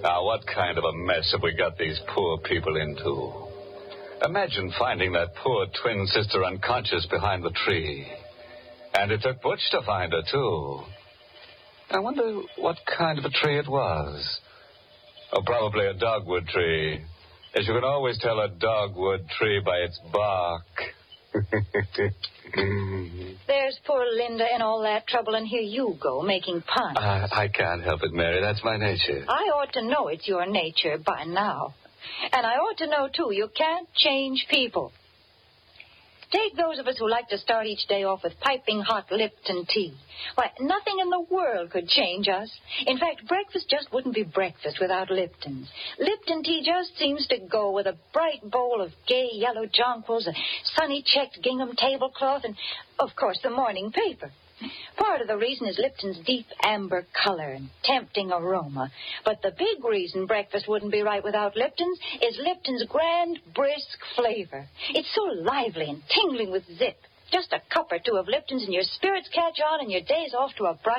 Now, what kind of a mess have we got these poor people into? Imagine finding that poor twin sister unconscious behind the tree. And it took Butch to find her, too. I wonder what kind of a tree it was. Oh, probably a dogwood tree. As you can always tell a dogwood tree by its bark. There's poor Linda in all that trouble, and here you go, making puns. I can't help it, Mary. That's my nature. I ought to know it's your nature by now. And I ought to know, too, you can't change people. Take those of us who like to start each day off with piping hot Lipton tea. Why, nothing in the world could change us. In fact, breakfast just wouldn't be breakfast without Lipton's. Lipton tea just seems to go with a bright bowl of gay yellow jonquils, a sunny checked gingham tablecloth, and, of course, the morning paper. Part of the reason is Lipton's deep amber color and tempting aroma. But the big reason breakfast wouldn't be right without Lipton's is Lipton's grand, brisk flavor. It's so lively and tingling with zip. Just a cup or two of Lipton's and your spirits catch on and your day's off to a bright